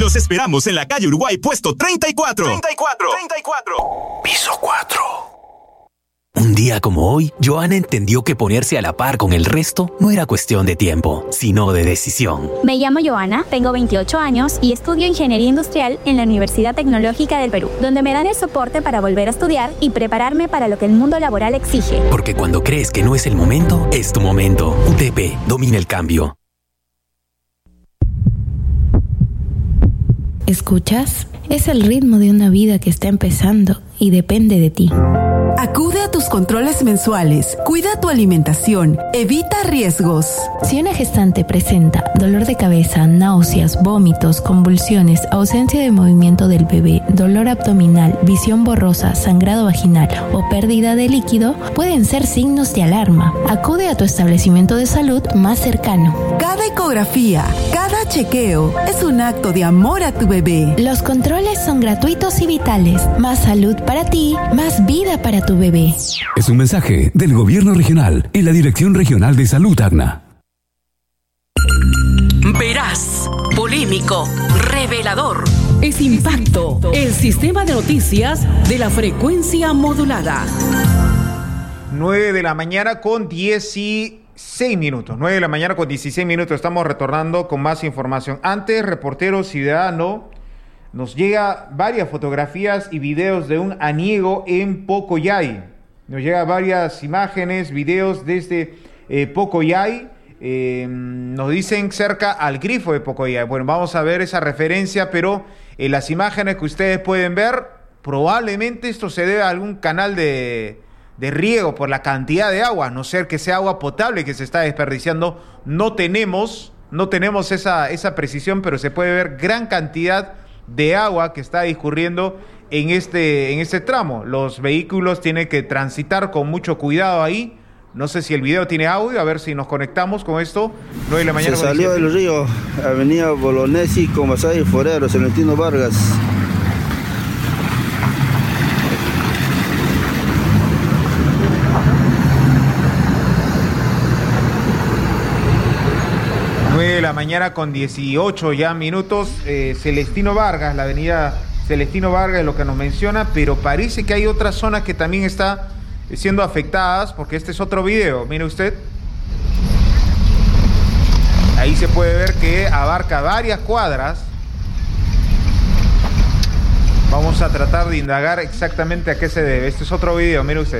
Los esperamos en la calle Uruguay, puesto 34. Piso 4. Un día como hoy, Joana entendió que ponerse a la par con el resto no era cuestión de tiempo, sino de decisión. Me llamo Joana, tengo 28 años y estudio Ingeniería Industrial en la Universidad Tecnológica del Perú, donde me dan el soporte para volver a estudiar y prepararme para lo que el mundo laboral exige. Porque cuando crees que no es el momento, es tu momento. UTP, domina el cambio. ¿Escuchas? Es el ritmo de una vida que está empezando y depende de ti. Acude a tus controles mensuales, cuida tu alimentación, evita riesgos. Si una gestante presenta dolor de cabeza, náuseas, vómitos, convulsiones, ausencia de movimiento del bebé, dolor abdominal, visión borrosa, sangrado vaginal o pérdida de líquido, pueden ser signos de alarma. Acude a tu establecimiento de salud más cercano. Cada ecografía, cada chequeo es un acto de amor a tu bebé. Los controles son gratuitos y vitales. Más salud para ti, más vida para tu bebé. Es un mensaje del Gobierno Regional y la Dirección Regional de Salud, Tacna. Veraz, polémico, revelador. Es Impacto, el sistema de noticias de la frecuencia modulada. 9 de la mañana con 16 minutos. 9 de la mañana con 16 minutos. Estamos retornando con más información. Antes, Reportero Ciudadano nos llega varias fotografías y videos de un aniego en Pocoyay. Nos llega varias imágenes, videos desde Pocoyay. Nos dicen cerca al grifo de Pocoyay. Bueno, vamos a ver esa referencia, pero en las imágenes que ustedes pueden ver, probablemente esto se debe a algún canal de riego por la cantidad de agua, a no ser que sea agua potable que se está desperdiciando. No tenemos esa precisión, pero se puede ver gran cantidad de agua que está discurriendo en este tramo. Los vehículos tienen que transitar con mucho cuidado ahí. No sé si el video tiene audio, a ver si nos conectamos con esto. 9 de la mañana. Se salió del río, avenida Bolognesi, Comasay, Forero, Celestino Vargas. De la mañana con 18 ya minutos. Celestino Vargas, la avenida Celestino Vargas es lo que nos menciona, pero parece que hay otras zonas que también están siendo afectadas, porque este es otro video, mire usted. Ahí se puede ver que abarca varias cuadras. Vamos a tratar de indagar exactamente a qué se debe. Este es otro video, mire usted.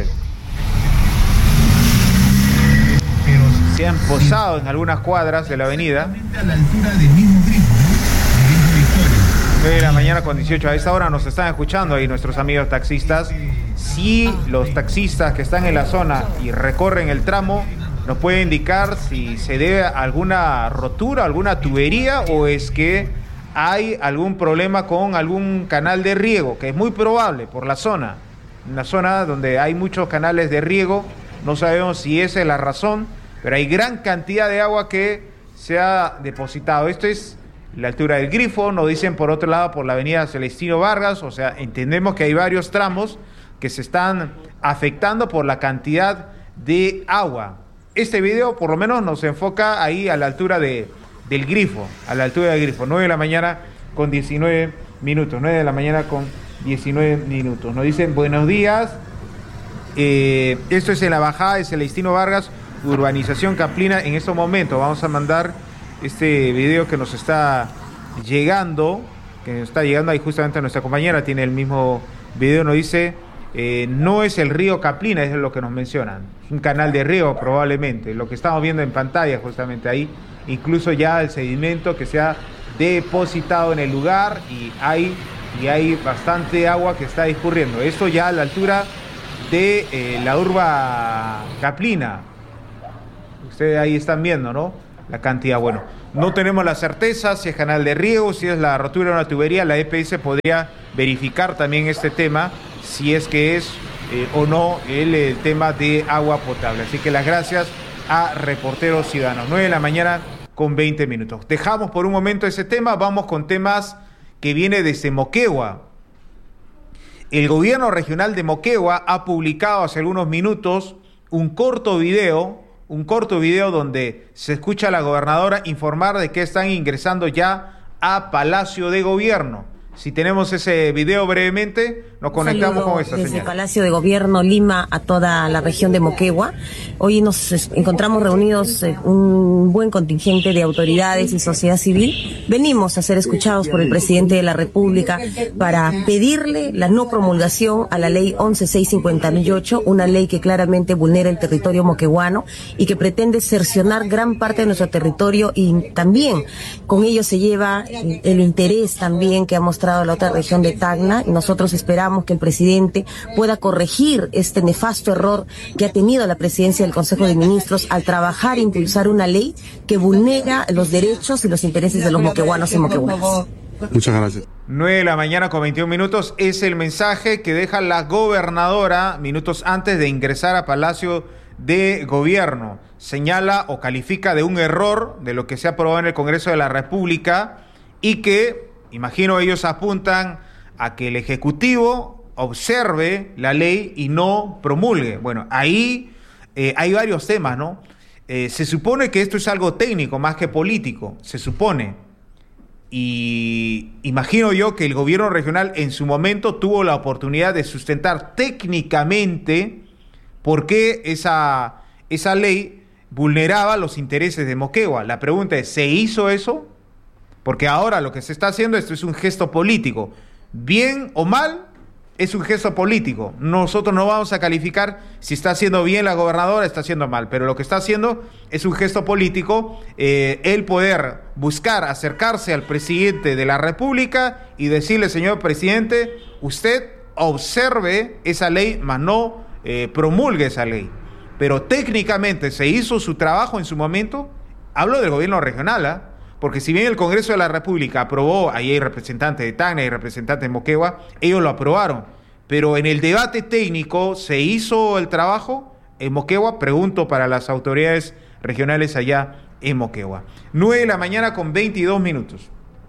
Se han posado en algunas cuadras de la avenida. A la altura del mismo grifo, ¿no? De Victoria. 9 de la mañana con 18. A esta hora nos están escuchando ahí nuestros amigos taxistas. Si los taxistas que están en la zona y recorren el tramo nos pueden indicar si se debe a alguna rotura, alguna tubería, o es que hay algún problema con algún canal de riego, que es muy probable por la zona. En la zona donde hay muchos canales de riego, no sabemos si esa es la razón, pero hay gran cantidad de agua que se ha depositado. Esto es la altura del grifo, nos dicen por otro lado por la avenida Celestino Vargas, o sea, entendemos que hay varios tramos que se están afectando por la cantidad de agua. Este video por lo menos nos enfoca ahí a la altura del grifo, a la altura del grifo. 9 de la mañana con 19 minutos, 9 de la mañana con 19 minutos. Nos dicen buenos días, esto es en la bajada de Celestino Vargas, urbanización Caplina. En estos momentos vamos a mandar este video que nos está llegando, ahí justamente nuestra compañera tiene el mismo video. Nos dice no es el río Caplina, es lo que nos mencionan, es un canal de río probablemente, lo que estamos viendo en pantalla justamente ahí, incluso ya el sedimento que se ha depositado en el lugar y hay bastante agua que está discurriendo. Esto ya a la altura de la urba Caplina. Ustedes ahí están viendo, ¿no? La cantidad. Bueno, no tenemos la certeza si es canal de riego, si es la rotura de una tubería. La EPS podría verificar también este tema, si es que es o no el tema de agua potable. Así que las gracias a Reporteros Ciudadanos. 9 de la mañana con 20 minutos. Dejamos por un momento ese tema, vamos con temas que viene desde Moquegua. El gobierno regional de Moquegua ha publicado hace algunos minutos un corto video donde se escucha a la gobernadora informar de que están ingresando ya a Palacio de Gobierno. Si tenemos ese video brevemente, nos conectamos con esta desde señal. Palacio de Gobierno, Lima, a toda la región de Moquegua. Hoy nos encontramos reunidos un buen contingente de autoridades y sociedad civil. Venimos a ser escuchados por el presidente de la República para pedirle la no promulgación a la ley 11.658, una ley que claramente vulnera el territorio moqueguano y que pretende cercionar gran parte de nuestro territorio, y también con ello se lleva el interés también que ha mostrado la otra región de Tacna, y nosotros esperamos que el presidente pueda corregir este nefasto error que ha tenido la presidencia del Consejo de Ministros al trabajar e impulsar una ley que vulnera los derechos y los intereses de los moqueguanos y moqueguanas. Muchas gracias. 9:21 es el mensaje que deja la gobernadora minutos antes de ingresar a Palacio de Gobierno. Señala o califica de un error de lo que se ha aprobado en el Congreso de la República y que, imagino, ellos apuntan a que el Ejecutivo observe la ley y no promulgue. Bueno, ahí hay varios temas, ¿no? Se supone que esto es algo técnico más que político, se supone. Y imagino yo que el gobierno regional en su momento tuvo la oportunidad de sustentar técnicamente por qué esa ley vulneraba los intereses de Moquegua. La pregunta es, ¿se hizo eso? Porque ahora lo que se está haciendo, esto es un gesto político. Bien o mal, es un gesto político. Nosotros no vamos a calificar si está haciendo bien la gobernadora, está haciendo mal, pero lo que está haciendo es un gesto político, el poder buscar acercarse al presidente de la República y decirle, señor presidente, usted observe esa ley, mas no promulgue esa ley. Pero técnicamente se hizo su trabajo en su momento. Hablo del gobierno regional, porque si bien el Congreso de la República aprobó, ahí hay representantes de Tacna y representantes de Moquegua, ellos lo aprobaron, pero en el debate técnico se hizo el trabajo en Moquegua. Pregunto para las autoridades regionales allá en Moquegua. 9:22.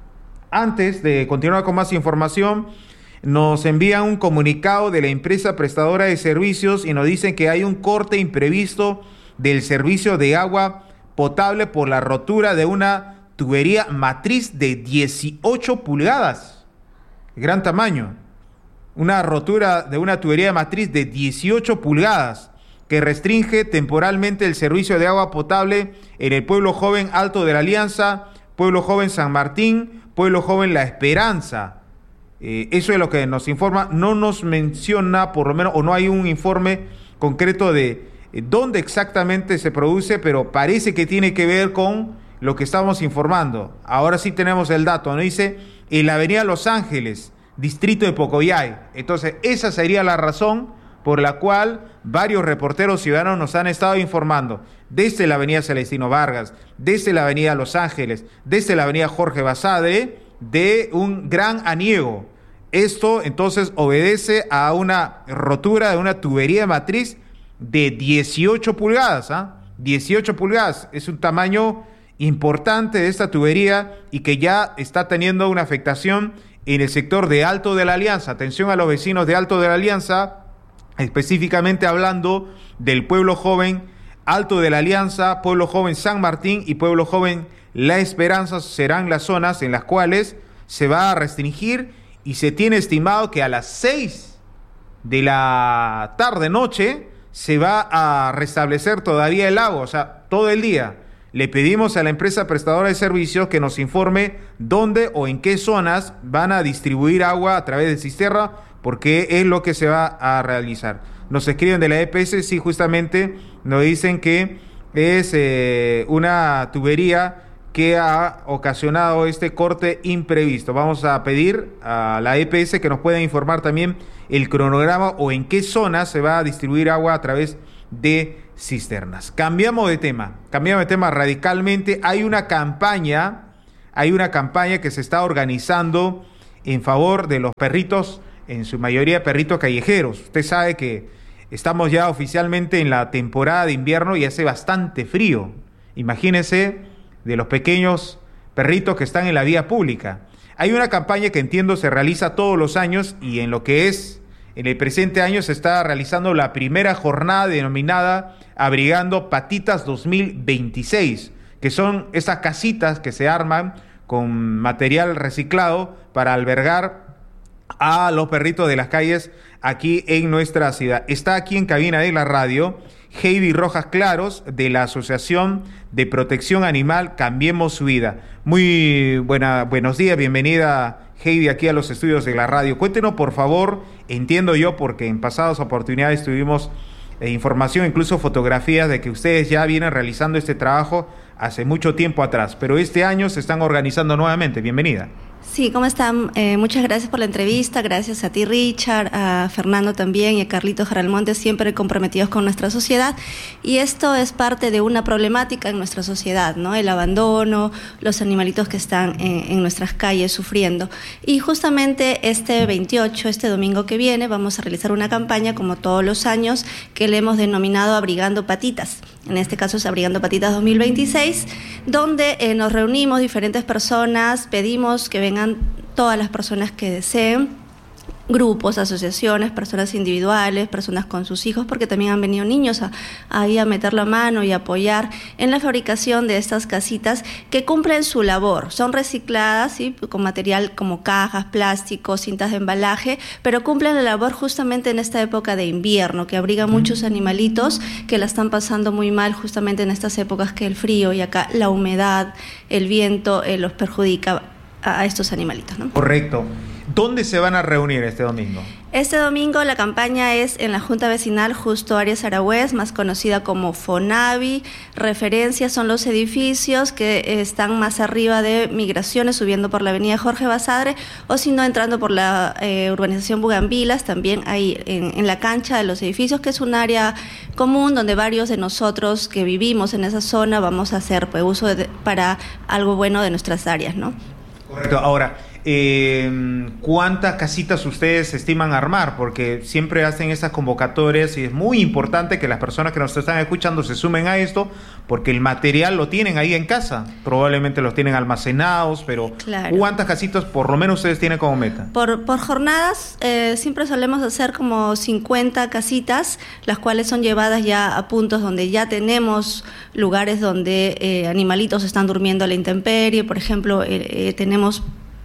Antes de continuar con más información, nos envían un comunicado de la empresa prestadora de servicios y nos dicen que hay un corte imprevisto del servicio de agua potable por la rotura de una tubería matriz de 18 pulgadas. Gran tamaño. Una rotura de una tubería matriz de 18 pulgadas que restringe temporalmente el servicio de agua potable en el Pueblo Joven Alto de la Alianza, Pueblo Joven San Martín, Pueblo Joven La Esperanza. Eso es lo que nos informa. No nos menciona, por lo menos, o no hay un informe concreto de dónde exactamente se produce, pero parece que tiene que ver con lo que estamos informando. Ahora sí tenemos el dato, ¿no? Dice, en la avenida Los Ángeles, distrito de Pocoyay. Entonces, esa sería la razón por la cual varios reporteros ciudadanos nos han estado informando desde la avenida Celestino Vargas, desde la avenida Los Ángeles, desde la avenida Jorge Basadre, de un gran aniego. Esto entonces obedece a una rotura de una tubería matriz de 18 pulgadas, 18 pulgadas, es un tamaño importante de esta tubería y que ya está teniendo una afectación en el sector de Alto de la Alianza. Atención a los vecinos de Alto de la Alianza, específicamente hablando del Pueblo Joven Alto de la Alianza, Pueblo Joven San Martín y Pueblo Joven La Esperanza serán las zonas en las cuales se va a restringir, y se tiene estimado que a las 6 de la tarde-noche se va a restablecer todavía el agua, o sea, todo el día. Le pedimos a la empresa prestadora de servicios que nos informe dónde o en qué zonas van a distribuir agua a través de cisterna, porque es lo que se va a realizar. Nos escriben de la EPS, sí, justamente nos dicen que es una tubería que ha ocasionado este corte imprevisto. Vamos a pedir a la EPS que nos pueda informar también el cronograma o en qué zonas se va a distribuir agua a través de cisternas. Cambiamos de tema radicalmente. Hay una campaña que se está organizando en favor de los perritos, en su mayoría perritos callejeros. Usted sabe que estamos ya oficialmente en la temporada de invierno y hace bastante frío. Imagínense de los pequeños perritos que están en la vía pública. Hay una campaña que entiendo se realiza todos los años, y en el presente año se está realizando la primera jornada denominada Abrigando Patitas 2026, que son esas casitas que se arman con material reciclado para albergar a los perritos de las calles aquí en nuestra ciudad. Está aquí en cabina de la radio Heidi Rojas Claros, de la Asociación de Protección Animal Cambiemos su Vida. Buenos días, bienvenida Heidi aquí a los estudios de la radio. Cuéntenos, por favor, entiendo yo, porque en pasadas oportunidades tuvimos información, incluso fotografías de que ustedes ya vienen realizando este trabajo hace mucho tiempo atrás, pero este año se están organizando nuevamente. Bienvenida. Sí, ¿cómo están? Muchas gracias por la entrevista, gracias a ti, Richard, a Fernando también y a Carlito Jaralmonte, siempre comprometidos con nuestra sociedad. Y esto es parte de una problemática en nuestra sociedad, ¿no? El abandono, los animalitos que están en nuestras calles sufriendo. Y justamente este 28, este domingo que viene, vamos a realizar una campaña, como todos los años, que le hemos denominado Abrigando Patitas. En este caso es Abrigando Patitas 2026, donde nos reunimos diferentes personas, pedimos que vengan todas las personas que deseen, grupos, asociaciones, personas individuales, personas con sus hijos, porque también han venido niños ahí a meter la mano y apoyar en la fabricación de estas casitas que cumplen su labor. Son recicladas, ¿sí?, con material como cajas, plásticos, cintas de embalaje, pero cumplen la labor justamente en esta época de invierno, que abriga muchos animalitos que la están pasando muy mal justamente en estas épocas, que el frío y acá la humedad, el viento los perjudica a estos animalitos, ¿no? Correcto. ¿Dónde se van a reunir este domingo? Este domingo la campaña es en la Junta Vecinal Justo Arias Aragüez, más conocida como Fonavi. Referencias son los edificios que están más arriba de Migraciones, subiendo por la avenida Jorge Basadre, o si no, entrando por la urbanización Bugambilas, también ahí en la cancha de los edificios, que es un área común donde varios de nosotros que vivimos en esa zona vamos a hacer uso para algo bueno de nuestras áreas, ¿no? Correcto. Ahora, ¿cuántas casitas ustedes estiman armar? Porque siempre hacen estas convocatorias y es muy importante que las personas que nos están escuchando se sumen a esto, porque el material lo tienen ahí en casa, probablemente los tienen almacenados, pero claro. ¿Cuántas casitas por lo menos ustedes tienen como meta? Por jornadas siempre solemos hacer como 50 casitas, las cuales son llevadas ya a puntos donde ya tenemos lugares donde animalitos están durmiendo a la intemperie. Por ejemplo, tenemos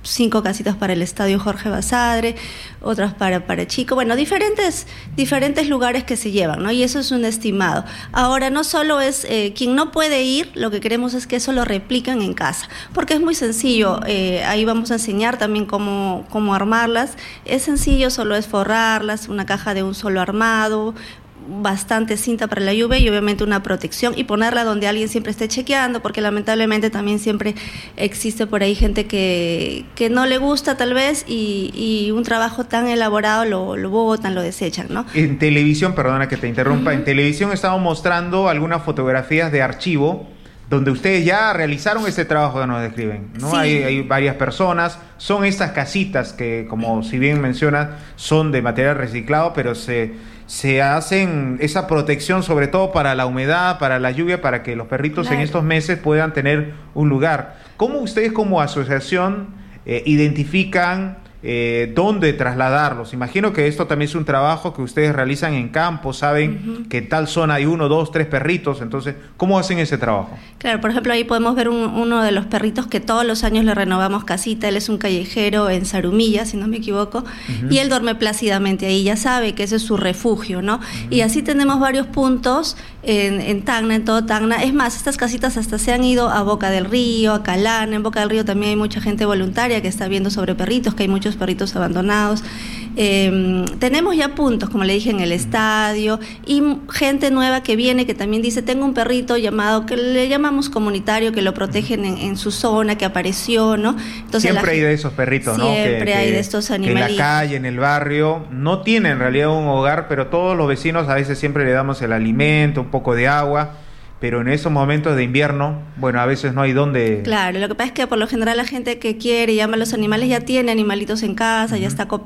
5 casitas para el estadio Jorge Basadre, otras para Chico, bueno, diferentes lugares que se llevan, ¿no? Y eso es un estimado. Ahora, no solo es quien no puede ir, lo que queremos es que eso lo repliquen en casa, porque es muy sencillo. Ahí vamos a enseñar también cómo armarlas. Es sencillo, solo es forrarlas, una caja de un solo armado, bastante cinta para la lluvia y obviamente una protección, y ponerla donde alguien siempre esté chequeando, porque lamentablemente también siempre existe por ahí gente que no le gusta tal vez, y un trabajo tan elaborado lo botan, lo desechan, ¿no? En televisión, perdona que te interrumpa, en televisión estamos mostrando algunas fotografías de archivo donde ustedes ya realizaron ese trabajo que nos describen, ¿no? Sí. Hay varias personas, son estas casitas que, como si bien mencionas, son de material reciclado, pero se hacen esa protección sobre todo para la humedad, para la lluvia, para que los perritos en estos meses puedan tener un lugar. ¿Cómo ustedes como asociación identifican dónde trasladarlos? Imagino que esto también es un trabajo que ustedes realizan en campo, saben que en tal zona hay 1, 2, 3 perritos, entonces, ¿cómo hacen ese trabajo? Claro, por ejemplo, ahí podemos ver uno de los perritos que todos los años le renovamos casita. Él es un callejero en Zarumilla, si no me equivoco, y él duerme plácidamente ahí, ya sabe que ese es su refugio, ¿no? Y así tenemos varios puntos en Tacna, en todo Tacna. Es más, estas casitas hasta se han ido a Boca del Río, a Calana. En Boca del Río también hay mucha gente voluntaria que está viendo sobre perritos, que hay muchos perritos abandonados. Tenemos ya puntos, como le dije, en el estadio, y gente nueva que viene que también dice: tengo un perrito llamado, que le llamamos comunitario, que lo protegen en su zona, que apareció, ¿no? Entonces, siempre hay de esos perritos, ¿no? Siempre hay de estos animalitos. En la calle, en el barrio, no tienen en realidad un hogar, pero todos los vecinos a veces siempre le damos el alimento, un poco de agua. Pero en esos momentos de invierno, bueno, a veces no hay dónde... Claro, lo que pasa es que por lo general la gente que quiere y ama a los animales ya tiene animalitos en casa, ya está